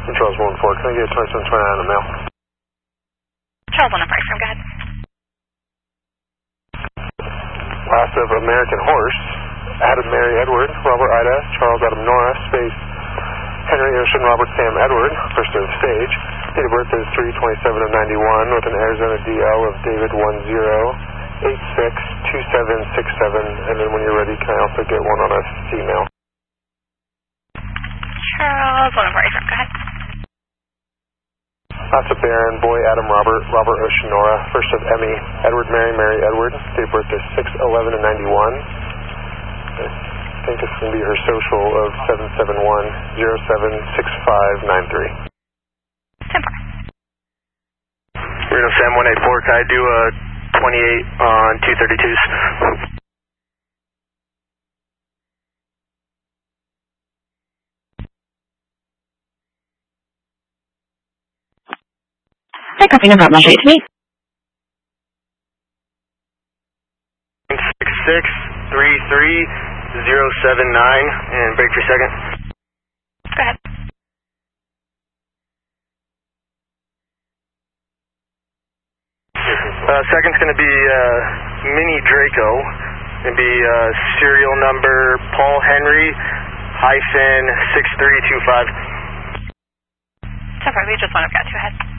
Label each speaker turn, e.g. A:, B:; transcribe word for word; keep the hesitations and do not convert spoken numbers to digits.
A: Charles one four, can I get twenty-seven twenty-nine on the mail?
B: Charles one four, from, go ahead.
A: Last of American Horse, Adam Mary Edward, Robert Ida, Charles Adam Nora, space, Henry Ocean Robert Sam Edward, first of stage. Date of birth is three twenty-seven of ninety-one with an Arizona D L of David one zero eight six two seven six seven, and then when you're ready, can I also get one on a C mail?
B: Charles one four, from, go ahead.
A: Lots of Baron, Boy Adam Robert, Robert Ocean Nora, first of Emmy, Edward Mary Mary Edward, date of birth is six eleven of ninety-one. I think it's going to be her social of seven seven one zero seven six five nine three.
B: ten four.
C: Reno Sam one eight four, can I do a twenty-eight on two thirty-twos?
D: Hi, copy number one straight to me.
C: six six three three zero seven nine, and break for a second.
B: Go ahead.
C: Uh, second's going to be uh, Mini Draco. Going to be uh, serial number Paul Henry hyphen six three two five.
B: ten four, we just one, I've got two ahead.